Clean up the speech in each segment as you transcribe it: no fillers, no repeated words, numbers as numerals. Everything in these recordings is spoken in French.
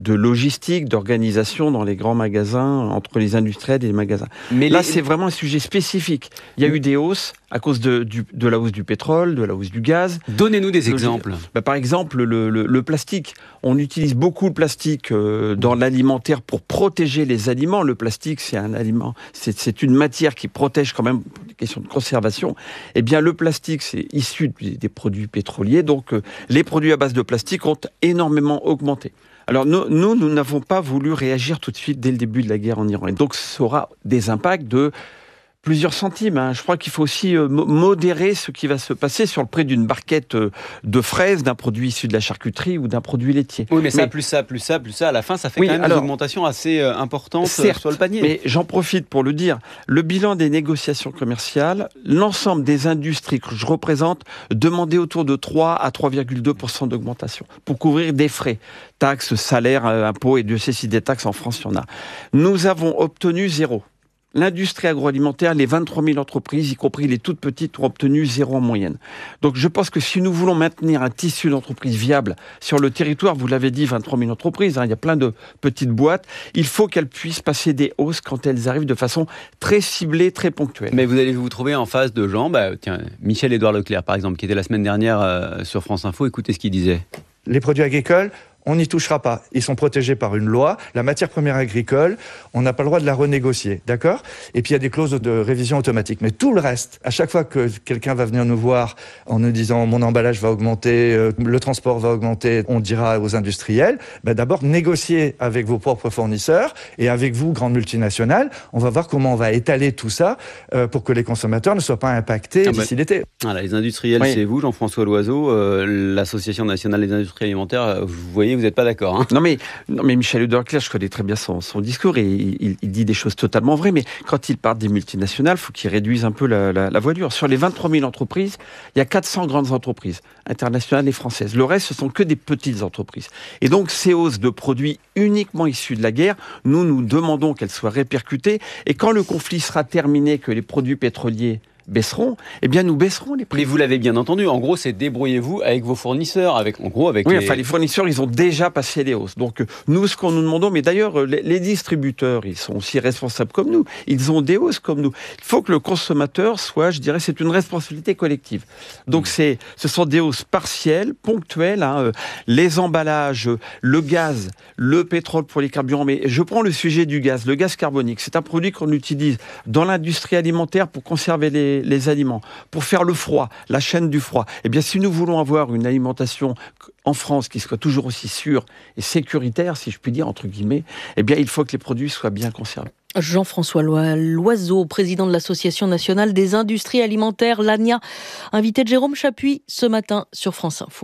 de logistique, d'organisation dans les grands magasins, entre les industriels et les magasins. Mais là, c'est vraiment un sujet spécifique. Il y a eu des hausses à cause de la hausse du pétrole, de la hausse du gaz. Donnez-nous des exemples. Par exemple, le plastique. On utilise beaucoup le plastique dans l'alimentaire pour protéger les aliments. Le plastique, c'est un aliment, c'est une matière qui protège quand même pour des questions de conservation. Eh bien, le plastique, c'est issu des produits pétroliers. Donc, les produits à base de plastique ont énormément augmenté. Alors nous n'avons pas voulu réagir tout de suite dès le début de la guerre en Iran. Et donc ça aura des impacts de plusieurs centimes. Je crois qu'il faut aussi modérer ce qui va se passer sur le prix d'une barquette de fraises, d'un produit issu de la charcuterie ou d'un produit laitier. Oui, mais ça, plus ça, à la fin, ça fait quand même des augmentations assez importantes sur le panier. Mais j'en profite pour le dire. Le bilan des négociations commerciales, l'ensemble des industries que je représente demandaient autour de 3 à 3,2% d'augmentation pour couvrir des frais. Taxes, salaires, impôts, et Dieu sait si des taxes en France, il y en a. Nous avons obtenu 0. L'industrie agroalimentaire, les 23 000 entreprises, y compris les toutes petites, ont obtenu 0 en moyenne. Donc je pense que si nous voulons maintenir un tissu d'entreprises viable sur le territoire, vous l'avez dit, 23 000 entreprises, il y a plein de petites boîtes, il faut qu'elles puissent passer des hausses quand elles arrivent de façon très ciblée, très ponctuelle. Mais vous allez vous trouver en face de gens, Michel-Édouard Leclerc par exemple, qui était la semaine dernière sur France Info, écoutez ce qu'il disait. Les produits agricoles, on n'y touchera pas. Ils sont protégés par une loi. La matière première agricole, on n'a pas le droit de la renégocier, d'accord ? Et puis il y a des clauses de révision automatique. Mais tout le reste, à chaque fois que quelqu'un va venir nous voir en nous disant mon emballage va augmenter, le transport va augmenter, on dira aux industriels, d'abord négociez avec vos propres fournisseurs et avec vous, grandes multinationales. On va voir comment on va étaler tout ça pour que les consommateurs ne soient pas impactés d'ici l'été. Voilà, les industriels, c'est vous, Jean-François Loiseau, l'Association nationale des industries alimentaires, vous voyez, vous n'êtes pas d'accord. Hein. Non mais Michel-Édouard Leclerc, je connais très bien son discours et il dit des choses totalement vraies, mais quand il parle des multinationales, il faut qu'il réduise un peu la voilure. Sur les 23 000 entreprises, il y a 400 grandes entreprises, internationales et françaises. Le reste, ce sont que des petites entreprises. Et donc, ces hausses de produits uniquement issus de la guerre, nous demandons qu'elles soient répercutées. Et quand le conflit sera terminé, que les produits pétroliers baisseront, eh bien nous baisserons les prix. Mais vous l'avez bien entendu, en gros c'est débrouillez-vous avec vos fournisseurs, les fournisseurs, ils ont déjà passé les hausses. Donc nous, ce qu'on nous demandons, mais d'ailleurs les distributeurs, ils sont aussi responsables comme nous, ils ont des hausses comme nous. Il faut que le consommateur soit, je dirais, c'est une responsabilité collective. Donc ce sont des hausses partielles, ponctuelles, les emballages, le gaz, le pétrole pour les carburants, mais je prends le sujet du gaz, le gaz carbonique, c'est un produit qu'on utilise dans l'industrie alimentaire pour conserver les aliments, pour faire le froid, la chaîne du froid. Eh bien, si nous voulons avoir une alimentation en France qui soit toujours aussi sûre et sécuritaire, si je puis dire, entre guillemets, eh bien, il faut que les produits soient bien conservés. Jean-François Loiseau, président de l'Association nationale des industries alimentaires, l'ANIA, invité de Jérôme Chapuis ce matin sur France Info.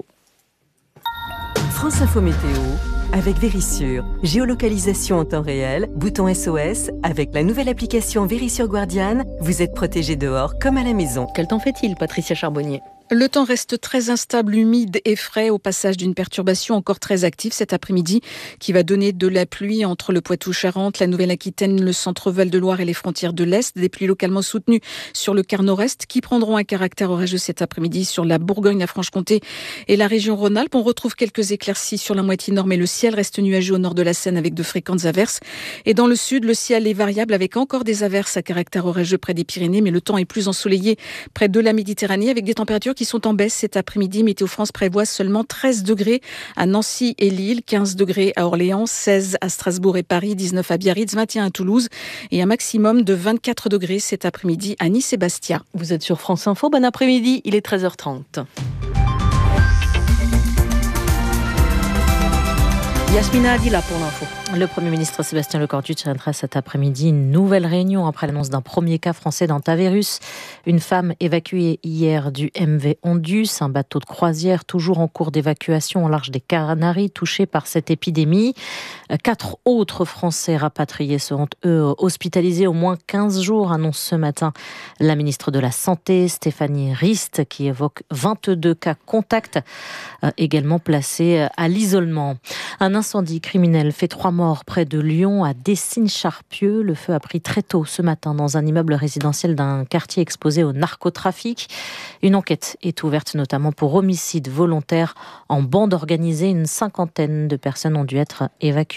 France Info Météo, avec Vérissure. Géolocalisation en temps réel, bouton SOS, avec la nouvelle application Vérissure Guardian, vous êtes protégé dehors comme à la maison. Quel temps fait-il, Patricia Charbonnier ? Le temps reste très instable, humide et frais au passage d'une perturbation encore très active cet après-midi qui va donner de la pluie entre le Poitou-Charentes, la Nouvelle-Aquitaine, le centre Val-de-Loire et les frontières de l'Est. Des pluies localement soutenues sur le quart nord-est qui prendront un caractère orageux cet après-midi sur la Bourgogne, la Franche-Comté et la région Rhône-Alpes. On retrouve quelques éclaircies sur la moitié nord, mais le ciel reste nuageux au nord de la Seine avec de fréquentes averses. Et dans le sud, le ciel est variable avec encore des averses à caractère orageux près des Pyrénées, mais le temps est plus ensoleillé près de la Méditerranée avec des températures qui sont en baisse cet après-midi. Météo France prévoit seulement 13 degrés à Nancy et Lille, 15 degrés à Orléans, 16 à Strasbourg et Paris, 19 à Biarritz, 21 à Toulouse et un maximum de 24 degrés cet après-midi à Nice et Bastia. Vous êtes sur France Info, bon après-midi, il est 13h30. Yasmina Adila pour l'info. Le Premier ministre Sébastien Lecornu tiendra cet après-midi une nouvelle réunion après l'annonce d'un premier cas français dans Tavérus. Une femme évacuée hier du MV Ondus, un bateau de croisière toujours en cours d'évacuation au large des Canaries, touché par cette épidémie. 4 autres Français rapatriés seront, eux, hospitalisés au moins 15 jours, annonce ce matin la ministre de la Santé, Stéphanie Rist, qui évoque 22 cas contacts également placés à l'isolement. Un incendie criminel fait 3 morts près de Lyon, à Dessines-Charpieu. Le feu a pris très tôt ce matin dans un immeuble résidentiel d'un quartier exposé au narcotrafic. Une enquête est ouverte notamment pour homicide volontaire en bande organisée. Une cinquantaine de personnes ont dû être évacuées.